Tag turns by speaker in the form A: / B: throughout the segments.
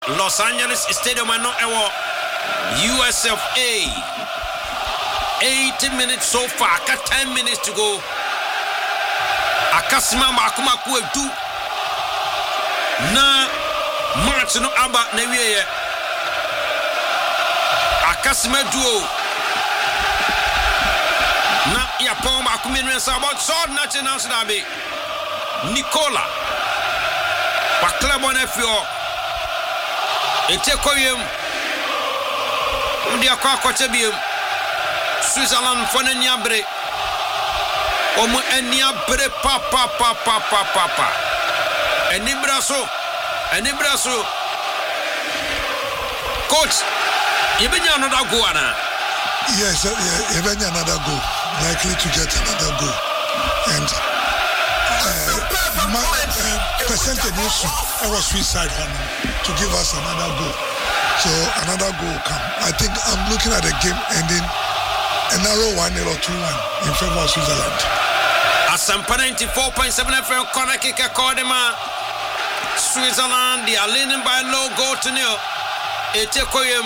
A: Los Angeles Stadium and not USFA. 80 minutes so far, 10 minutes to go. Akasima makuma kuetu na match no aba na wiye. Akasima duo na ya pon makuma no say about so na chance na be Nicola wa club on FO ete koyem ndi akwa biem Switzerland for na niabre omo eniabre papa enibraso coach yebenya another goal ana.
B: Yes, yebenya another goal, likely to get another goal, and percentage issue I was suicide to give us another goal, so another goal will come. I think I'm looking at the game ending a narrow 1-0 or 2-1 in favor of Switzerland.
A: Asampa 94.7 FM corner kick Kodema. Switzerland, they are leading by low goal to nil. Etekoyem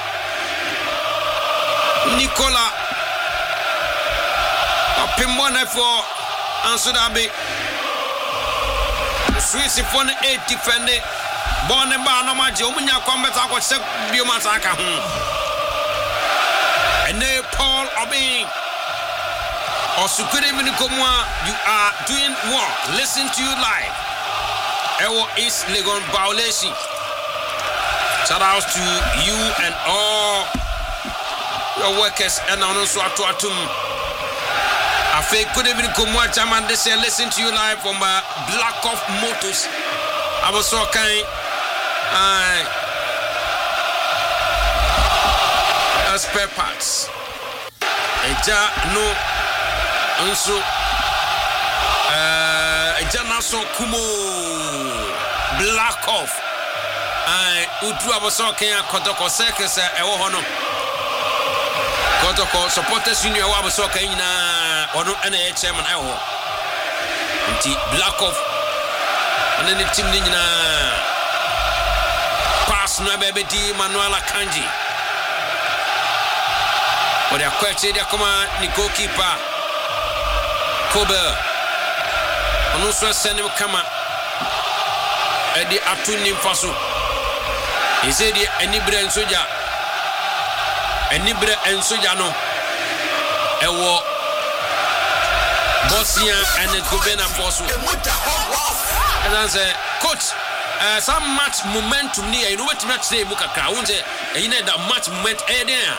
A: Nicola Pimona for Ansudabi. Swiss for 8 defending. Born and Barnamaji, Omunya combat, I was set Biomataka. And they Paul Obing. Osukure Minikomwa, you are doing work. Listen to you live. Ewo is Legon Baulesi. Shout out to you and all your workers and also Atuatum. I feel could even come watch and they say listen to you live from Black Off Motors. I was so kind. Spare parts. Eja no also Janason Kumo Black Off. Utu abaso Kenya Kotoko Circus ewo hono. Kotoko supporters union wa abaso Kenya na ono ene chairman ewo. Nti Black Off ane ni team ni na pass no bebe di Manuela Kanji. Ode akwache dia koma ni goalkeeper Kobe. Ono so send kama edi atuni mfaso. He said enibre ensoja no ewo Bosnia and Herzegovina force. And I say coach some match momentum near you know what match say mukaka unje you know that match moment there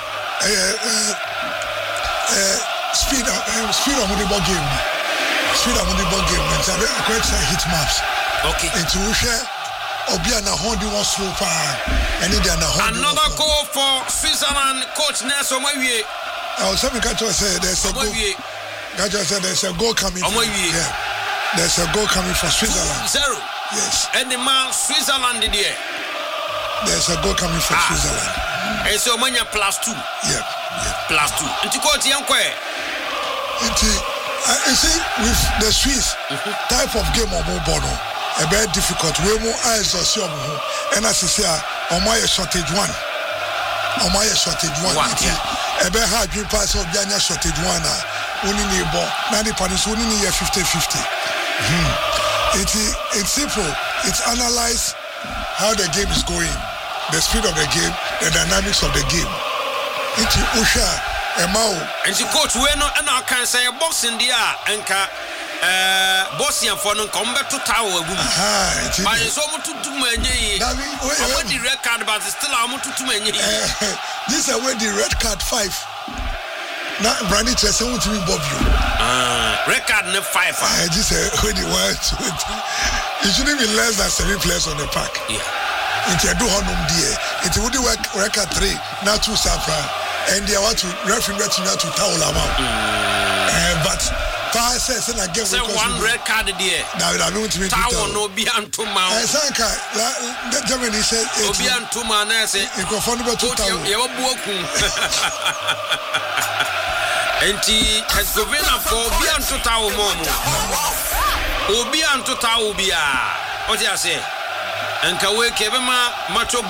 B: speed of the ball game. Speed of the ball game. It's a great hit maps.
A: Okay.
B: It's Russia. Obiana Hondi was slow far.
A: Another goal for Switzerland. Coach Nelson Mawie.
B: Oh, something Gajo said there's a goal. Gajo said there's a goal coming. Yeah. There's a goal coming for Switzerland.
A: 2-0.
B: Yes.
A: And the man Switzerland did here.
B: There's a goal coming for Switzerland.
A: And so manya +2.
B: Yeah.
A: +2. And to coach Yankwe.
B: You see, with the Swiss type of game of Mobono, a very difficult. We more eyes or see and as I say, on my shortage one. A very hard dream pass of Janya shortage one. Only need ball. Now the partners only need 50-50. It's simple. It's analyze how the game is going, the speed of the game, the dynamics of the game. It's Usha.
A: And the coach we no and I can say boxing there enka Bosnia for no come back to tower but it's almost too many the red card but it's still almost too many
B: this is where the red card 5 now Brandy Chester won't be Bob you
A: red card no 5
B: just when you want it shouldn't be less than 7 players on the park into a do honum dear it would work record 3 now 2 Safra and they want to referee to towel but Power says again
A: say one red card there
B: now I don't mean to
A: towel no be antuma
B: Sanka Germany said
A: obi antuma na say
B: inconfoundable to towel
A: ye obuoku enti Herzegovina for obi antuta wo mo obi antuta wo bia o ti ase Enka we kebe ma macho